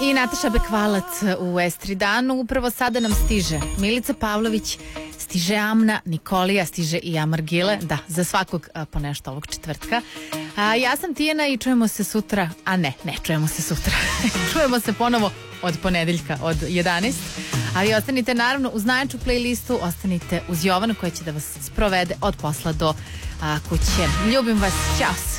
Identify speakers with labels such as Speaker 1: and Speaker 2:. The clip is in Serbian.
Speaker 1: I Nataša Bekvalac u Estri danu. Upravo sada nam stiže Milica Pavlović, stiže Amna, Nikolija, stiže i Amargile. Da, za svakog po nešto ovog četvrtka. Ja sam Tijana i čujemo se sutra. Ne čujemo se sutra. Čujemo se ponovo od ponedeljka od 11. Ali ostanite naravno uz najjaču playlistu, ostanite uz Jovanu koja će da vas sprovede od posla do kuće. Ljubim vas, ćao.